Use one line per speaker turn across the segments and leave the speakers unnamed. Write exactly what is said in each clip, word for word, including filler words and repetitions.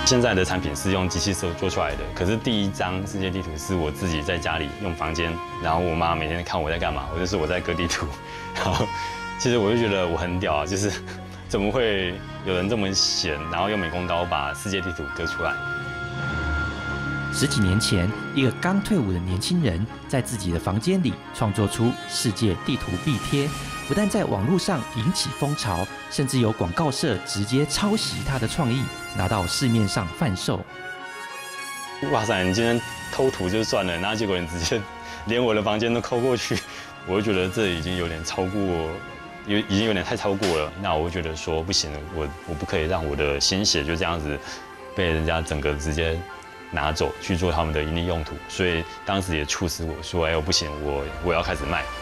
现在的产品是用机器做做出来的，可是第一张世界地图是我自己在家里用房间，然后我妈每天看我在干嘛，我就说我在割地图，然后其实我就觉得我很屌啊，就是怎么会有人这么闲，然后用美工刀把世界地图割出来。
十几年前，一个刚退伍的年轻人在自己的房间里创作出世界地图壁贴，不但在网络上引起风潮，甚至有广告社直接抄袭他的创意，拿到市面上贩售。
哇塞，你今天偷图就算了，然后结果你直接连我的房间都抠过去，我就觉得这已经有点超过，有已经有点太超过了。那我就觉得说不行了，我我不可以让我的心血就这样子被人家整个直接拿走去做他们的盈利用途，所以当时也促使我说，哎，我不行，我我要开始卖。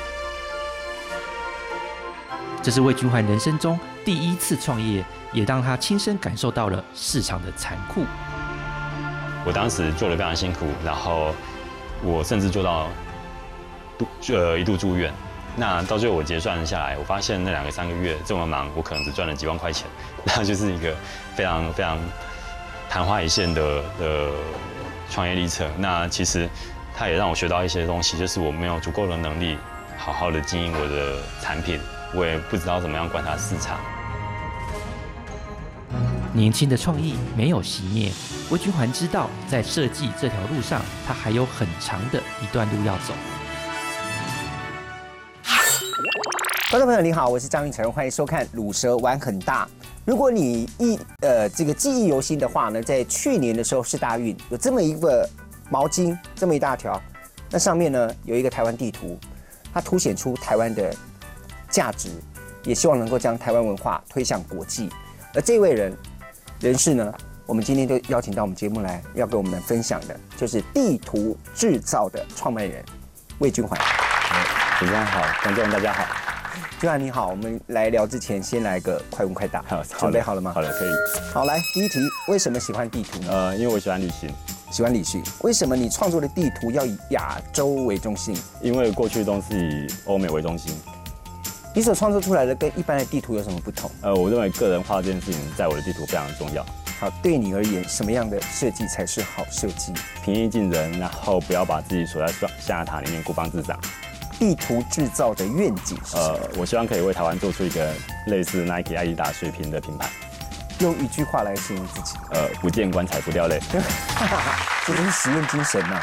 这是魏君环人生中第一次创业，也让他亲身感受到了市场的残酷。
我当时做得非常辛苦，然后我甚至做到呃一度住院。那到最后我结算下来，我发现那两个三个月这么忙，我可能只赚了几万块钱，那就是一个非常非常昙花一现的的创业历程。那其实它也让我学到一些东西，就是我没有足够的能力好好的经营我的产品，我也不知道怎么样观察市场。
年轻的创意没有熄灭，魏君环知道，在设计这条路上，他还有很长的一段路要走。
观众朋友你好，我是张运成，欢迎收看《鲁蛇玩很大》。如果你忆呃这个记忆犹新的话呢，在去年的时候是大运，有这么一个毛巾，这么一大条，那上面呢有一个台湾地图，它凸显出台湾的价值，也希望能够将台湾文化推向国际。而这位人人士呢，我们今天就邀请到我们节目来，要跟我们分享的就是地图制造的创办人魏君环。
主持人好，观众大家好。
君环你好，我们来聊之前，先来个快问快答。
好，
准备好了吗？
好了，可以。
好，来第一题，为什么喜欢地图呢？
呃，因为我喜欢旅行。
喜欢旅行。为什么你创作的地图要以亚洲为中心？
因为过去都是以欧美为中心。
你所创作出来的跟一般的地图有什么不同？
呃，我认为个人化这件事情在我的地图非常重要。
好，对你而言，什么样的设计才是好设计？
平易近人，然后不要把自己锁在象牙塔里面孤芳自赏。
地图制造的愿景是什么？
呃，我希望可以为台湾做出一个类似 Nike、艾迪达水平的品牌。
用一句话来形容自己。
呃，不见棺材不掉泪。
这就是实验精神呐、啊。